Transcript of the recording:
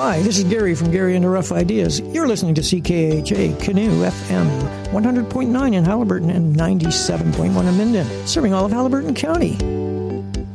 Hi, this is Gary from Gary and the Rough Ideas. You're listening to CKHA Canoe FM 100.9 in Haliburton and 97.1 in Minden, serving all of Haliburton County.